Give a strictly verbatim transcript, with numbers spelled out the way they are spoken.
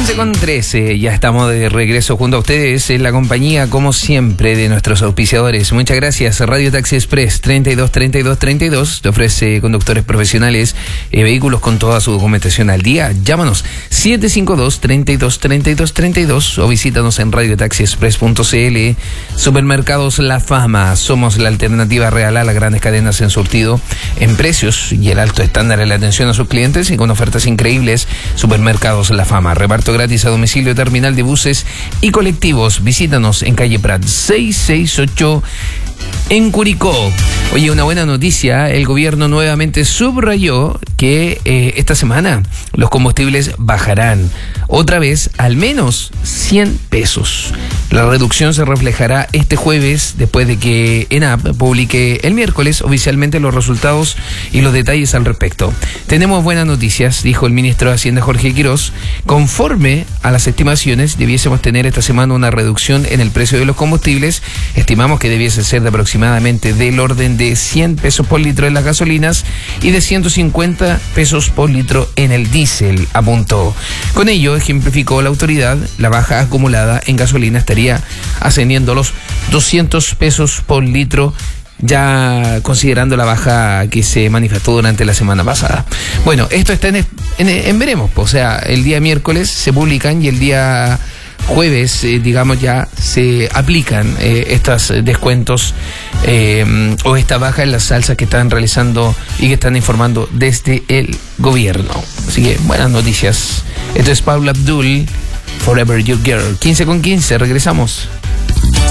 quince con trece, ya estamos de regreso junto a ustedes en la compañía, como siempre, de nuestros auspiciadores. Muchas gracias. Radio Taxi Express treinta y dos treinta y dos treinta y dos te ofrece conductores profesionales, eh, vehículos con toda su documentación al día. Llámanos siete cinco dos, treinta y dos treinta y dos treinta y dos o visítanos en radio taxi express punto c l. Supermercados La Fama, somos la alternativa real a las grandes cadenas en surtido, en precios y el alto estándar en la atención a sus clientes y con ofertas increíbles. Supermercados La Fama, reparto gratis a domicilio, terminal de buses y colectivos. Visítanos en calle Prat seiscientos sesenta y ocho en Curicó. Oye, una buena noticia, el gobierno nuevamente subrayó que eh, esta semana los combustibles bajarán otra vez al menos cien pesos. La reducción se reflejará este jueves después de que ENAP publique el miércoles oficialmente los resultados y los detalles al respecto. Tenemos buenas noticias, dijo el ministro de Hacienda Jorge Quirós. Conforme a las estimaciones, debiésemos tener esta semana una reducción en el precio de los combustibles. Estimamos que debiese ser de aproximadamente del orden de cien pesos por litro en las gasolinas y de ciento cincuenta pesos por litro en el diésel, apuntó. Con ello, ejemplificó la autoridad, la baja acumulada en gasolina estaría ascendiendo a los doscientos pesos por litro, ya considerando la baja que se manifestó durante la semana pasada. Bueno, esto está en, en, en veremos, o sea, el día miércoles se publican y el día jueves, eh, digamos, ya se aplican eh, estos descuentos eh, o esta baja en las salsas que están realizando y que están informando desde el gobierno. Así que buenas noticias. Esto es Paula Abdul, Forever Your Girl. quince con quince, regresamos.